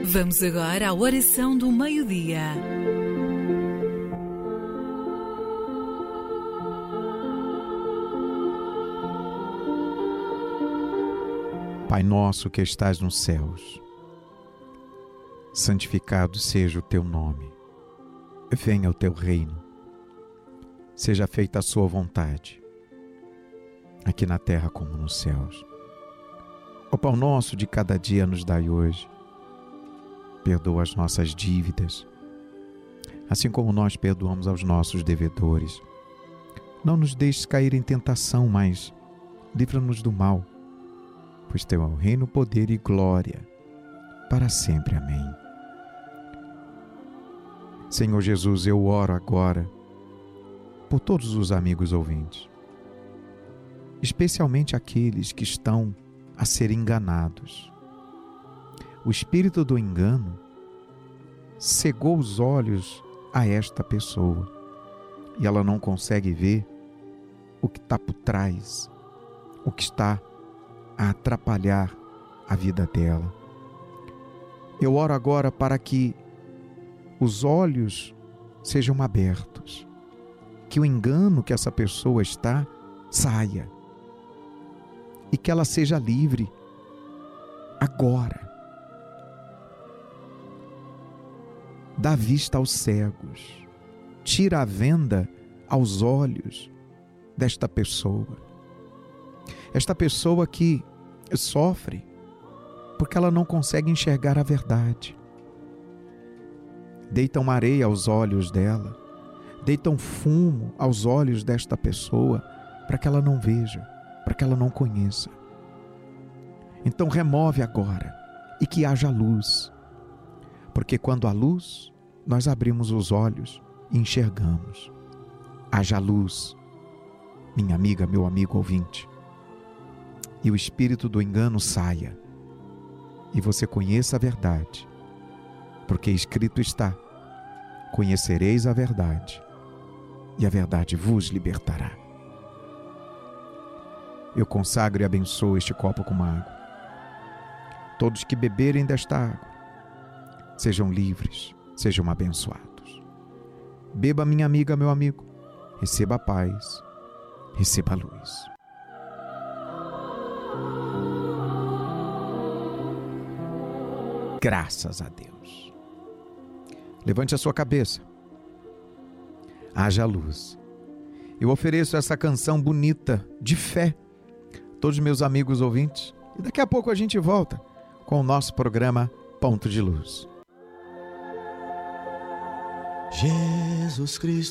Vamos agora à oração do meio-dia. Pai nosso que estás nos céus, santificado seja o teu nome. Venha o teu reino. Seja feita a sua vontade, aqui na terra como nos céus. O pão nosso de cada dia nos dai hoje. Perdoa as nossas dívidas, assim como nós perdoamos aos nossos devedores. Não nos deixes cair em tentação, mas livra-nos do mal, pois teu é o reino, poder e glória, para sempre. Amém. Senhor Jesus, eu oro agora por todos os amigos ouvintes, especialmente aqueles que estão a ser enganados. O espírito do engano cegou os olhos a esta pessoa e ela não consegue ver o que está por trás, o que está a atrapalhar a vida dela. Eu oro agora para que os olhos sejam abertos, que o engano que essa pessoa está saia e que ela seja livre agora. Dá vista aos cegos, tira a venda aos olhos desta pessoa. Esta pessoa que sofre porque ela não consegue enxergar a verdade. Deitam areia aos olhos dela, deitam fumo aos olhos desta pessoa para que ela não veja, para que ela não conheça. Então remove agora e que haja luz, porque quando há luz, nós abrimos os olhos e enxergamos. Haja luz, minha amiga, meu amigo ouvinte, e o espírito do engano saia, e você conheça a verdade, porque escrito está: conhecereis a verdade, e a verdade vos libertará. Eu consagro e abençoo este copo com água. Todos que beberem desta água sejam livres, sejam abençoados. Beba, minha amiga, meu amigo, receba a paz, receba a luz. Graças a Deus. Levante a sua cabeça. Haja luz. Eu ofereço essa canção bonita de fé a todos os meus amigos ouvintes. E daqui a pouco a gente volta com o nosso programa Ponto de Luz. Jesus Cristo